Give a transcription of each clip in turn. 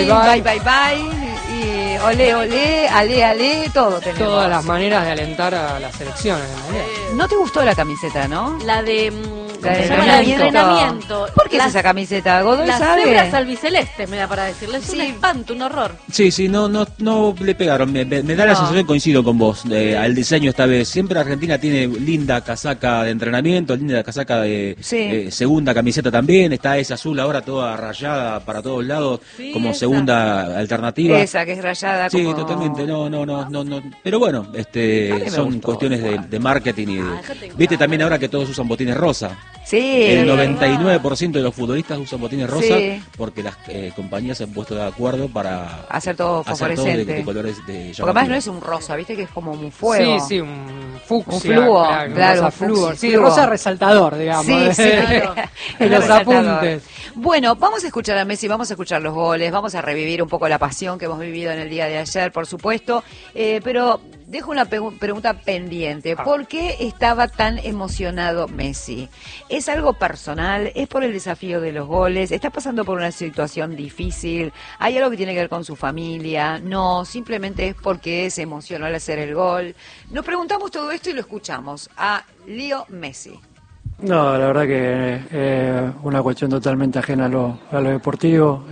Bye, bye, bye. Y olé, olé, ale, ale, todo tenemos. Todas las maneras de alentar a las selecciones. ¿No te gustó la camiseta, no? La de... La de entrenamiento. ¿Por qué es esa camiseta? ¿Godoy las sabe? cebras albicelestes, me da para decirle. Es un espanto, un horror. Sí, no le pegaron. Me da la sensación, coincido con vos, al diseño esta vez. Siempre Argentina tiene linda casaca de entrenamiento, linda casaca de segunda camiseta también. Está esa azul ahora toda rayada para todos lados, como esa segunda alternativa. Esa que es rayada. Sí, como... totalmente. No. Pero bueno, son cuestiones de marketing y viste también ahora que todos usan botines rosa. Sí. El 99% de los futbolistas usan botines rosa porque las compañías se han puesto de acuerdo para hacer todo fosforescente. De colores de porque además no es un rosa, viste que es como un fuego. Sí, un fucsia. Un fluo, claro. Un flúor. Sí, rosa resaltador, digamos. Sí, claro. En los apuntes. Bueno, vamos a escuchar a Messi, vamos a escuchar los goles, vamos a revivir un poco la pasión que hemos vivido en el día de ayer, por supuesto, pero dejo una pregunta pendiente. ¿Por qué estaba tan emocionado Messi? ¿Es algo personal? ¿Es por el desafío de los goles? ¿Está pasando por una situación difícil? ¿Hay algo que tiene que ver con su familia? No, simplemente es porque se emocionó al hacer el gol. Nos preguntamos todo esto y lo escuchamos a Leo Messi. No, la verdad que una cuestión totalmente ajena a lo deportivo.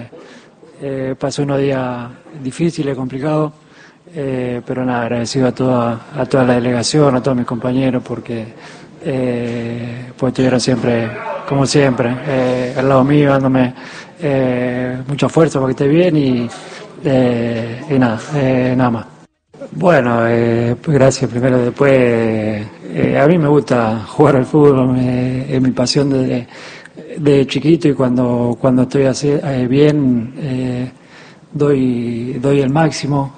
Pasó unos días difíciles, complicados, pero nada, agradecido a toda la delegación, a todos mis compañeros, porque pues estuvieron siempre, como siempre, al lado mío, dándome mucha fuerza para que esté bien y nada más. Bueno, gracias primero. Después, a mí me gusta jugar al fútbol, es mi pasión desde chiquito, y cuando estoy bien, doy el máximo.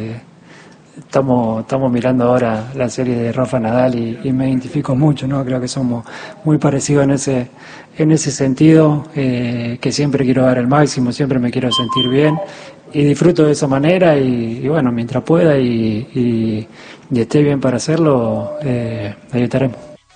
Estamos mirando ahora la serie de Rafa Nadal y me identifico mucho, ¿no? Creo que somos muy parecidos en ese sentido, que siempre quiero dar el máximo, siempre me quiero sentir bien. Y disfruto de esa manera y bueno, mientras pueda y esté bien para hacerlo, ahí estaremos.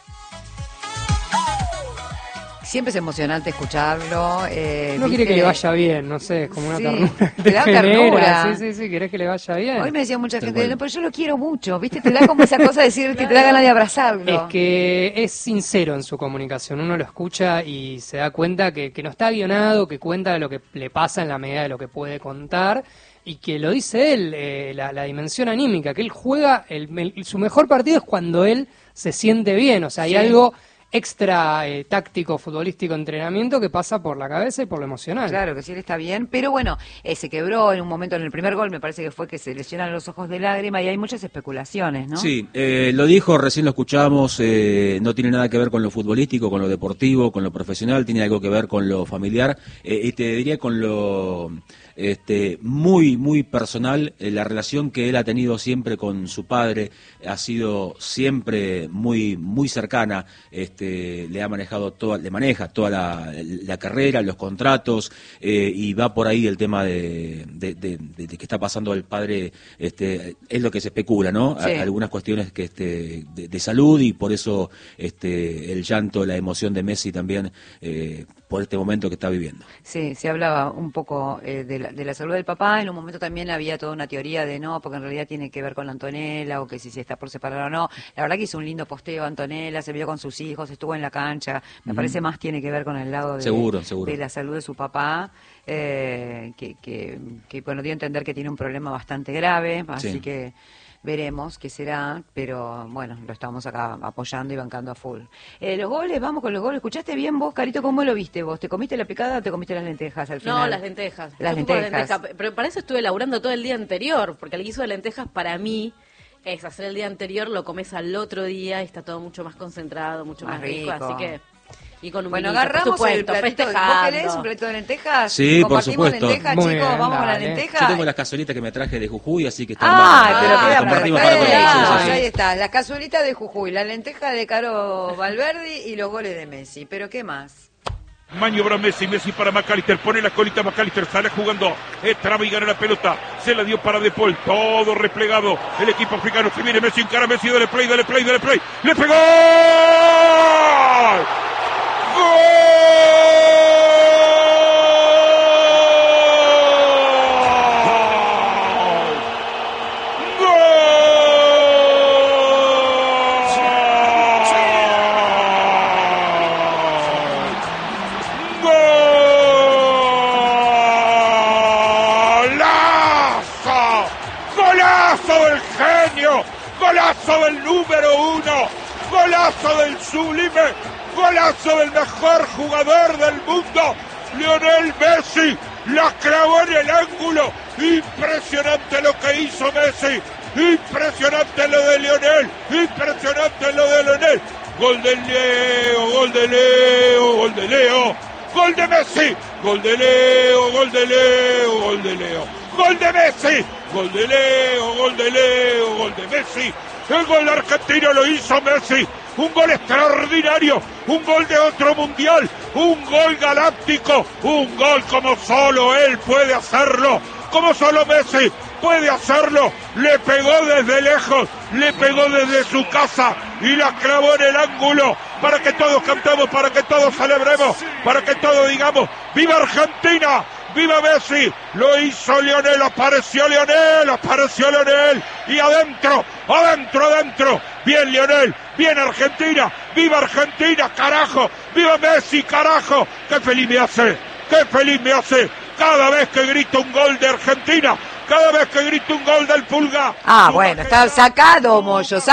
Siempre es emocionante escucharlo. No quiere que le vaya bien, no sé, es como una ternura. Te da ternura. Sí, querés que le vaya bien. Hoy me decía mucha gente, no, pero yo lo quiero mucho, ¿viste? Te da como esa cosa de decir que te da ganas de abrazarlo. Es que es sincero en su comunicación, uno lo escucha y se da cuenta que no está guionado, que cuenta lo que le pasa en la medida de lo que puede contar, y que lo dice él, la dimensión anímica, que él juega, su mejor partido es cuando él se siente bien, o sea, hay algo extra táctico, futbolístico, entrenamiento que pasa por la cabeza y por lo emocional. Claro, que sí, él está bien, pero bueno, se quebró en un momento en el primer gol, me parece que fue que se lesionan los ojos de lágrima y hay muchas especulaciones, ¿no? Sí, lo dijo, recién lo escuchamos, no tiene nada que ver con lo futbolístico, con lo deportivo, con lo profesional, tiene algo que ver con lo familiar, y te diría con lo muy personal. La relación que él ha tenido siempre con su padre ha sido siempre muy cercana. Le maneja toda la carrera, los contratos, y va por ahí el tema de que está pasando el padre, es lo que se especula, ¿no? Sí. Algunas cuestiones que de salud, y por eso el llanto, la emoción de Messi también, por este momento que está viviendo. Sí, se hablaba un poco de la salud del papá. En un momento también había toda una teoría de no, porque en realidad tiene que ver con la Antonella, o que si se está por separar o no. La verdad que hizo un lindo posteo Antonella, se vio con sus hijos, estuvo en la cancha. Me parece más tiene que ver con el lado de la salud de su papá, que bueno, dio a entender que tiene un problema bastante grave, así que veremos qué será, pero bueno, lo estamos acá apoyando y bancando a full. Los goles, vamos con los goles. ¿Escuchaste bien vos, Carito? ¿Cómo lo viste vos? ¿Te comiste la picada o te comiste las lentejas al final? No, las lentejas. Las lentejas. Pero para eso estuve laburando todo el día anterior, porque el guiso de lentejas para mí es hacer el día anterior, lo comes al otro día y está todo mucho más concentrado, mucho más rico, así que... Y con un bueno, vinito, agarramos el platito. ¿Vos querés un platito de lentejas? Sí, por supuesto. Lentejas, chicos, bien, vamos con la dale. lenteja. Yo tengo las cazuelitas que me traje de Jujuy, así que pero queda compartimos perfecto. para todos. Ahí está, la cazuelita de Jujuy, la lenteja de Caro Valverdi y los goles de Messi. ¿Pero qué más? Maniobra Messi para McAllister, pone la colita McAllister, sale jugando, traba y gana la pelota, se la dio para De Paul, todo replegado, el equipo africano, se viene Messi, encara Messi, dale play, ¡le pegó! ¡Gol! golazo del genio, golazo del número 1, golazo del sublime, golazo del mejor jugador del mundo, Lionel Messi, la clavó en el ángulo, impresionante lo que hizo Messi, impresionante lo de Lionel, impresionante lo de Lionel, gol de Leo, gol de Leo, gol de Leo, gol de Messi, gol de Leo, gol de Leo, gol de Leo, gol de Messi, gol de Leo, gol de Leo, gol de Messi, el gol argentino lo hizo Messi, un gol extraordinario, un gol de otro mundial, un gol galáctico, un gol como solo él puede hacerlo, como solo Messi puede hacerlo, le pegó desde lejos, le pegó desde su casa y la clavó en el ángulo para que todos cantemos, para que todos celebremos, para que todos digamos ¡viva Argentina! ¡Viva Messi! Lo hizo Lionel, apareció Lionel y adentro, bien Lionel, bien Argentina, ¡viva Argentina, carajo! ¡Viva Messi, carajo! ¡Qué feliz me hace! Cada vez que grito un gol de Argentina, cada vez que grito un gol del Pulga. Bueno, está sacado,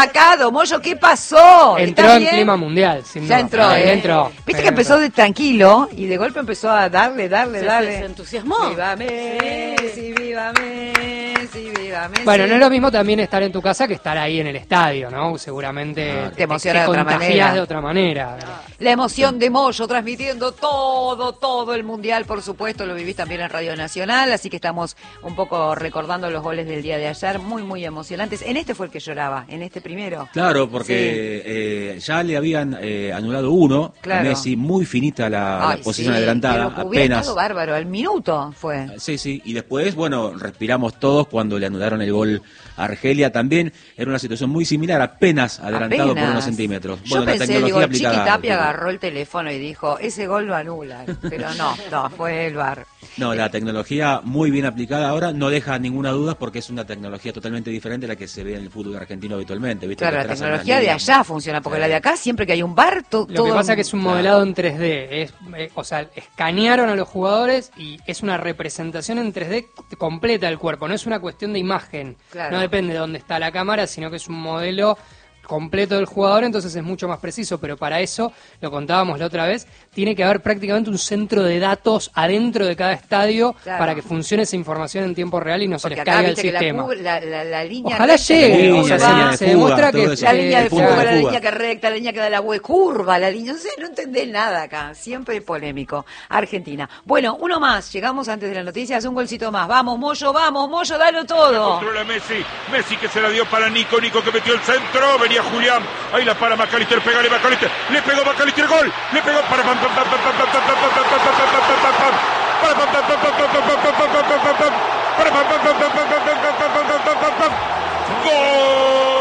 Moyo, ¿qué pasó? Entró en clima mundial, sin duda. Ya entró, Viste que empezó de tranquilo y de golpe empezó a darle. Se entusiasmó. Viva Messi, viva Messi, viva Messi. Bueno, no es lo mismo también estar en tu casa que estar ahí en el estadio, ¿no? Seguramente te emociona de otra contagias manera. de otra manera. La emoción de Moyo transmitiendo todo el mundial, por supuesto, lo vivís también en Radio Nacional, así que estamos un poco recordando los goles del día de ayer, muy emocionantes. En este fue el que lloraba, en este primero. Claro, porque ya le habían anulado uno, a Messi, muy finita la posición adelantada, pero hubiera apenas. estado bárbaro, al minuto fue. Sí, y después, bueno, respiramos todos cuando le anularon el gol a Argelia, también era una situación muy similar, apenas adelantado por unos centímetros. Yo pensé, Chiqui Tapia aplicada. agarró el teléfono y dijo, ese gol lo anulan, pero no, fue el VAR. No, la tecnología muy bien aplicada ahora no deja ninguna duda porque es una tecnología totalmente diferente a la que se ve en el fútbol argentino habitualmente. ¿Viste? Claro, la tecnología de allá funciona, porque la de acá siempre que hay un VAR, Lo que pasa es que es un modelado en 3D, o sea, escanearon a los jugadores y es una representación en 3D completa del cuerpo, no es una cuestión de imagen, no depende de dónde está la cámara, sino que es un modelo completo del jugador, entonces es mucho más preciso, pero para eso, lo contábamos la otra vez, tiene que haber prácticamente un centro de datos adentro de cada estadio para que funcione esa información en tiempo real y no se les caiga el sistema. La línea ojalá llegue, o sea, se demuestra que la línea de fuga, la línea que recta, la línea que da la curva, la línea, no entendés nada acá, siempre polémico. Argentina. Bueno, uno más, llegamos antes de las noticias, un golcito más. Vamos, Moyo, dalo todo. Controla Messi que se la dio para Nico que metió el centro, venía Julián, ahí la para McAllister, pegale McAllister, le pegó McAllister, gol, le pegó para gol.